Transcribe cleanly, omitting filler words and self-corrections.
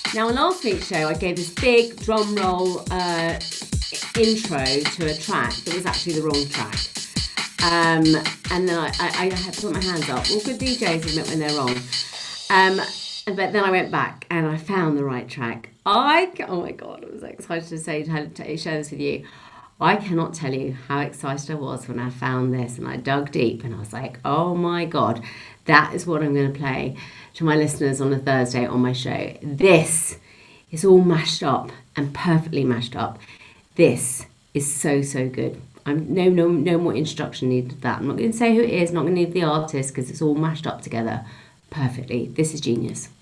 Now, on last week's show, I gave this big drum roll intro to a track that was actually the wrong track. And then I had to put my hands up. All good DJs admit when they're wrong. But then I went back and I found the right track. Oh my God, I was excited to share this with you. I cannot tell you how excited I was when I found this, and I dug deep and I was like, oh my God, that is what I'm going to play to my listeners on a Thursday on my show. This is all mashed up and perfectly mashed up. This is so good. No more introduction needed to that. I'm not going to say who it is, not going to need the artist, because it's all mashed up together perfectly. This is genius.